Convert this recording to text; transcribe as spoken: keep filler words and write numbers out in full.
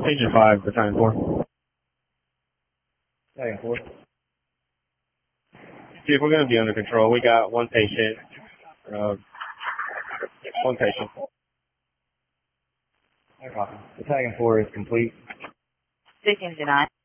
Agent five, battalion four. Battalion four. Chief, we're going to be under control. We got one patient. Uh, one patient. No problem. Battalion four is complete. Station denied.